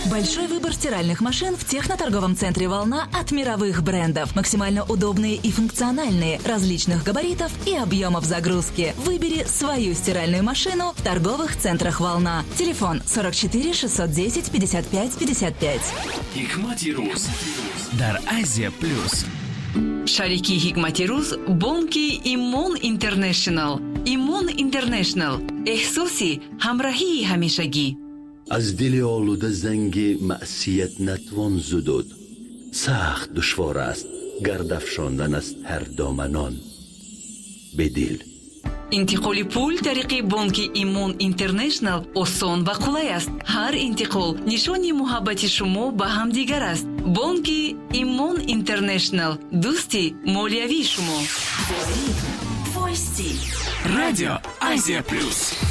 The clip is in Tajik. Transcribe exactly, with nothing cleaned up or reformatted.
Большой выбор стиральных машин в техноторговом центре «Волна» от мировых брендов. Максимально удобные и функциональные, различных габаритов и объемов загрузки. Выбери свою стиральную машину в торговых центрах «Волна». Телефон сорок четыре шестьсот десять пятьдесят пять пятьдесят пять. Hikmati Ruz дар Азия Плюс. Шарики Hikmati Ruz бонки Имон Интернешнл. Имон Интернешнл. احساسی همراهی همیشگی. از دل آلوده زنگ معصیت نتوان زدود. سخت دشوار است گرد افشاندن از هر دامنان به دل. انتقال پول طریق بانک ایمون اینترنشنال آسان و قولای است. هر انتقال نشانی محبت شما به هم دیگر است. بانک ایمون اینترنشنال دوستی مالیوی شما. Радио Азия Плюс.